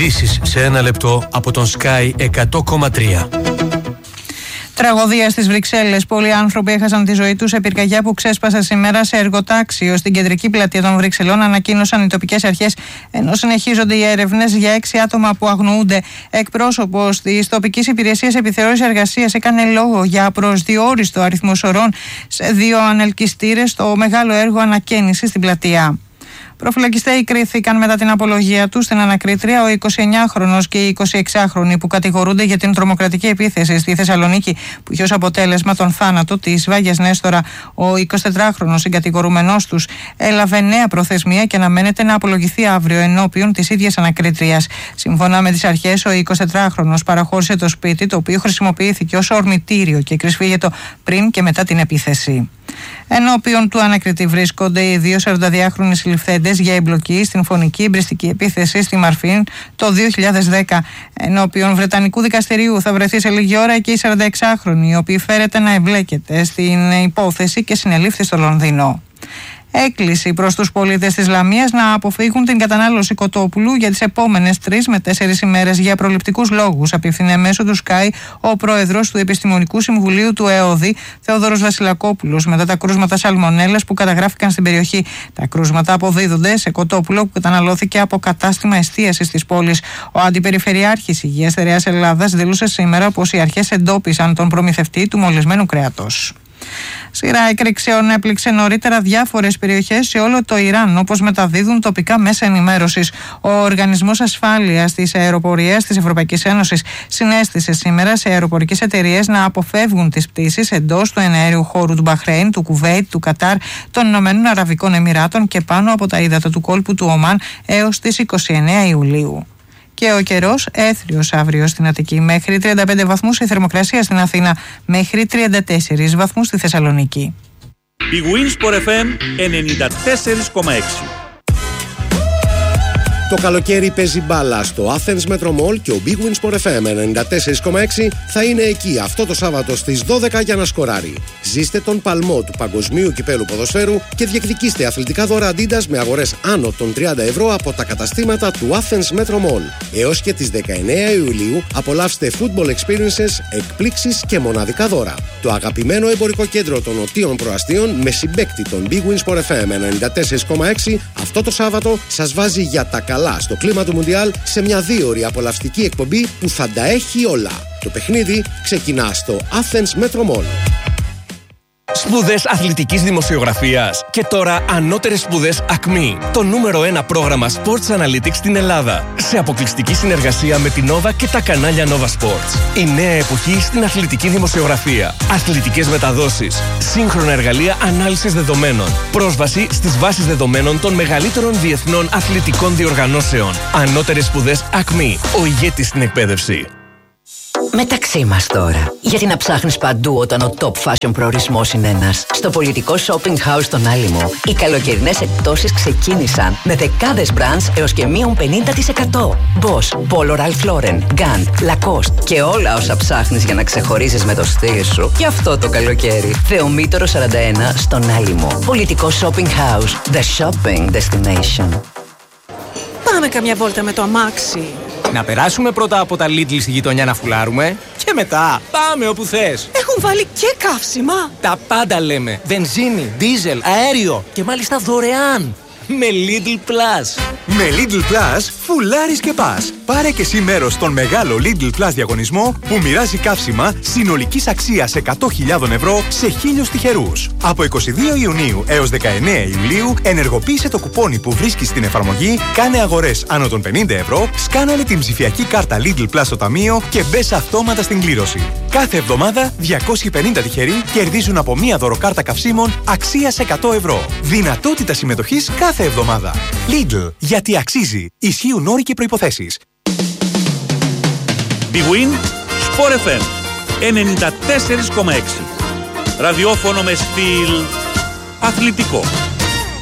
Ειδήσεις σε ένα λεπτό από τον Sky 100,3. Τραγωδία στις Βρυξέλλες. Πολλοί άνθρωποι έχασαν τη ζωή τους σε πυρκαγιά που ξέσπασε σήμερα σε εργοτάξιο στην κεντρική πλατεία των Βρυξελών, ανακοίνωσαν οι τοπικές αρχές, ενώ συνεχίζονται οι έρευνες για 6 άτομα που αγνοούνται. Εκπρόσωπος της τοπικής υπηρεσίας επιθεώρησης εργασίας έκανε λόγο για προσδιορίστο αριθμό σωρών σε 2 ανελκυστήρες στο μεγάλο έργο ανακαίνησης στην πλατεία. Προφυλακιστέοι κρίθηκαν μετά την απολογία του στην ανακρίτρια ο 29χρονος και η 26χρονη που κατηγορούνται για την τρομοκρατική επίθεση στη Θεσσαλονίκη που είχε ως αποτέλεσμα τον θάνατο της Βάγιας Νέστορα. Ο 24χρονος συγκατηγορούμενός τους έλαβε νέα προθεσμία και αναμένεται να απολογηθεί αύριο ενώπιον της ίδιας ανακρίτριας. Σύμφωνα με τις αρχές, ο 24χρονος παραχώρησε το σπίτι, το οποίο χρησιμοποιήθηκε ως ορμητήριο και κρυσφύγετο πριν και μετά την επίθεση. Ενώπιον του ανακριτή βρίσκονται οι 2 42χρονοι συλληφθέντες για εμπλοκή στην φωνική εμπριστική επίθεση στη Μαρφίν το 2010. Ενώπιον Βρετανικού δικαστηρίου θα βρεθεί σε λίγη ώρα και η 46χρονη, η οποία φέρεται να εμπλέκεται στην υπόθεση και συνελήφθη στο Λονδίνο. Έκκληση προς τους πολίτες της Λαμίας να αποφύγουν την κατανάλωση κοτόπουλου για τις επόμενες 3 με 4 ημέρες για προληπτικούς λόγους, απευθύνε μέσω του Sky ο πρόεδρος του Επιστημονικού Συμβουλίου του ΕΟΔΗ, Θεόδωρος Βασιλακόπουλος, μετά τα κρούσματα σαλμονέλας που καταγράφηκαν στην περιοχή. Τα κρούσματα αποδίδονται σε κοτόπουλο που καταναλώθηκε από κατάστημα εστίασης της πόλης. Ο Αντιπεριφερειάρχης Υγείας Στερεάς Ελλάδας δήλωσε σήμερα πως οι αρχές εντόπισαν τον προμηθευτή του μολυσμένου κρέατος. Σειρά εκρηξιών έπληξε νωρίτερα διάφορες περιοχές σε όλο το Ιράν, όπως μεταδίδουν τοπικά μέσα ενημέρωσης. Ο Οργανισμός Ασφάλειας της Αεροπορίας της Ευρωπαϊκής Ένωσης συνέστησε σήμερα σε αεροπορικές εταιρείες να αποφεύγουν τις πτήσεις εντός του εναέριου χώρου του Μπαχρέιν, του Κουβέιτ, του Κατάρ, των Ηνωμένων Αραβικών Εμιράτων και πάνω από τα ύδατα του κόλπου του Ομάν έως τις 29 Ιουλίου. Και ο καιρός έθριος αύριο στην Αττική, μέχρι 35 βαθμούς η θερμοκρασία στην Αθήνα, μέχρι 34 βαθμούς στη Θεσσαλονίκη. Η Winsport FM 94,6. Το καλοκαίρι παίζει μπάλα στο Athens Metro Mall και ο Big Win Sport FM 94,6 θα είναι εκεί αυτό το Σάββατο στις 12 για να σκοράρει. Ζήστε τον παλμό του Παγκοσμίου Κυπέλου Ποδοσφαίρου και διεκδικήστε αθλητικά δώρα Adidas με αγορές άνω των 30 ευρώ από τα καταστήματα του Athens Metro Mall. Έως και τις 19 Ιουλίου απολαύστε football experiences, εκπλήξεις και μοναδικά δώρα. Το αγαπημένο εμπορικό κέντρο των Νοτίων Προαστίων με συμπαίκτη τον Big Win Sport FM 94,6 αυτό το Σάββατο σας βάζει για τα καλά στο κλίμα του Μουντιάλ σε μια 2ωρη απολαυστική εκπομπή που θα τα έχει όλα. Το παιχνίδι ξεκινά στο Athens Metro Mall. Σπουδές αθλητικής δημοσιογραφίας και τώρα ανώτερες σπουδές ΑΚΜΗ. Το νούμερο 1 πρόγραμμα Sports Analytics στην Ελλάδα. Σε αποκλειστική συνεργασία με την Nova και τα κανάλια Nova Sports. Η νέα εποχή στην αθλητική δημοσιογραφία. Αθλητικές μεταδόσεις. Σύγχρονα εργαλεία ανάλυσης δεδομένων. Πρόσβαση στις βάσεις δεδομένων των μεγαλύτερων διεθνών αθλητικών διοργανώσεων. Ανώτερες σπουδές ΑΚΜΗ. Ο ηγέτης στην εκπαίδευση. Μεταξύ μας τώρα. Γιατί να ψάχνεις παντού όταν ο top fashion προορισμός είναι ένας. Στο πολιτικό shopping house στον Άλυμο, οι καλοκαιρινές εκπτώσεις ξεκίνησαν με δεκάδες brands έως και μείον 50%. Boss, Polo Ralph Lauren, Gant, Lacoste και όλα όσα ψάχνεις για να ξεχωρίζεις με το στυλ σου και αυτό το καλοκαίρι. Θεομήτωρο 41 στον Άλυμο. Πολιτικό shopping house. The shopping destination. Πάμε καμιά βόλτα με το αμάξι. Να περάσουμε πρώτα από τα Lidl στη γειτονιά να φουλάρουμε και μετά πάμε όπου θες. Έχουν βάλει και καύσιμα. Τα πάντα λέμε. Βενζίνη, δίζελ, αέριο και μάλιστα δωρεάν. Με Lidl Plus. Με Lidl Plus φουλάρεις και πας. Πάρε και εσύ μέρος στον μεγάλο Lidl Plus διαγωνισμό που μοιράζει καύσιμα συνολικής αξίας 100.000 ευρώ σε 1.000 τυχερούς. Από 22 Ιουνίου έως 19 Ιουλίου ενεργοποίησε το κουπόνι που βρίσκεις στην εφαρμογή, κάνε αγορές άνω των 50 ευρώ, σκάναρε την ψηφιακή κάρτα Lidl Plus στο ταμείο και μπες αυτόματα στην κλήρωση. Κάθε εβδομάδα 250 τυχεροί κερδίζουν από μία δωροκάρτα καυσίμων αξίας 100 ευρώ. Δυνατότητα συμμετοχής κάθε εβδομάδα. Lidl, γιατί αξίζει. Ισχύουν όροι και προϋποθέσεις. Big Win Sport FM 94,6. Ραδιόφωνο με στυλ αθλητικό.